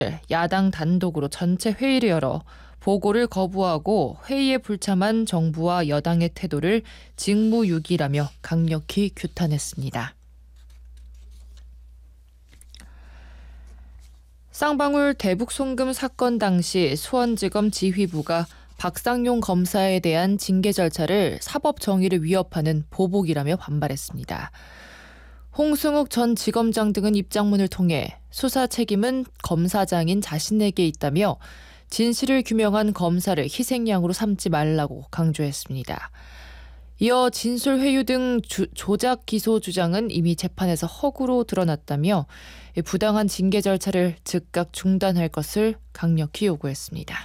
야당 단독으로 전체 회의를 열어 보고를 거부하고 회의에 불참한 정부와 여당의 태도를 직무유기라며 강력히 규탄했습니다. 쌍방울 대북 송금 사건 당시 수원지검 지휘부가 박상용 검사에 대한 징계 절차를 사법 정의를 위협하는 보복이라며 반발했습니다. 홍승욱 전 지검장 등은 입장문을 통해 수사 책임은 검사장인 자신에게 있다며 진실을 규명한 검사를 희생양으로 삼지 말라고 강조했습니다. 이어 진술회유 등 조작 기소 주장은 이미 재판에서 허구로 드러났다며 부당한 징계 절차를 즉각 중단할 것을 강력히 요구했습니다.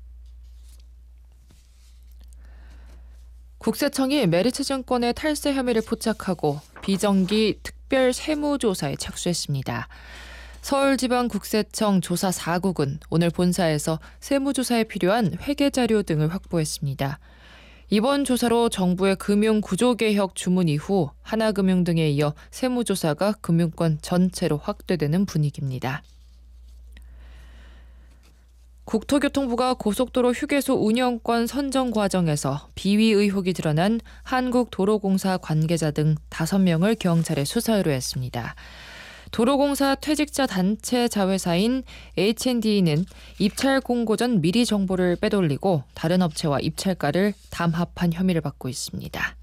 국세청이 메리츠증권의 탈세 혐의를 포착하고 비정기 특별 세무조사에 착수했습니다. 서울지방국세청 조사 4국은 오늘 본사에서 세무조사에 필요한 회계자료 등을 확보했습니다. 이번 조사로 정부의 금융구조개혁 주문 이후 하나금융 등에 이어 세무조사가 금융권 전체로 확대되는 분위기입니다. 국토교통부가 고속도로 휴게소 운영권 선정 과정에서 비위 의혹이 드러난 한국도로공사 관계자 등 5명을 경찰에 수사 의뢰했습니다. 도로공사 퇴직자 단체 자회사인 H&D는 입찰 공고 전 미리 정보를 빼돌리고 다른 업체와 입찰가를 담합한 혐의를 받고 있습니다.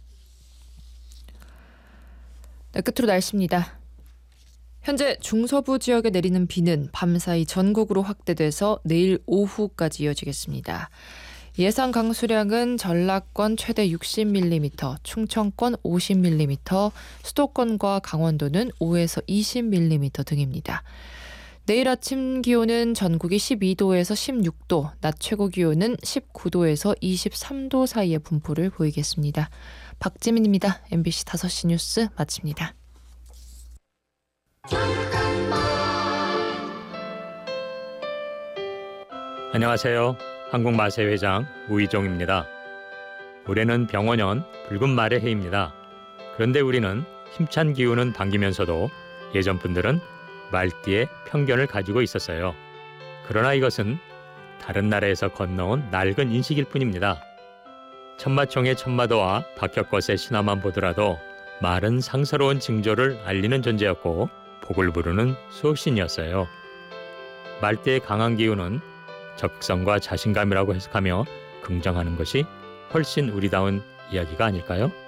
네, 끝으로 날씨입니다. 현재 중서부 지역에 내리는 비는 밤사이 전국으로 확대돼서 내일 오후까지 이어지겠습니다. 예상 강수량은 전라권 최대 60mm, 충청권 50mm, 수도권과 강원도는 5에서 20mm 등입니다. 내일 아침 기온은 전국이 12도에서 16도, 낮 최고 기온은 19도에서 23도 사이의 분포를 보이겠습니다. 박지민입니다. MBC 5시 뉴스 마칩니다. 안녕하세요. 한국마쇠회장 우희종입니다. 올해는 병원연 붉은 말의 해입니다. 그런데 우리는 힘찬 기운은 당기면서도 예전 분들은 말띠에 편견을 가지고 있었어요. 그러나 이것은 다른 나라에서 건너온 낡은 인식일 뿐입니다. 천마총의 천마도와 박혁것의 신화만 보더라도 말은 상서로운 징조를 알리는 존재였고 복을 부르는 수호신이었어요. 말띠의 강한 기운은 적극성과 자신감이라고 해석하며 긍정하는 것이 훨씬 우리다운 이야기가 아닐까요?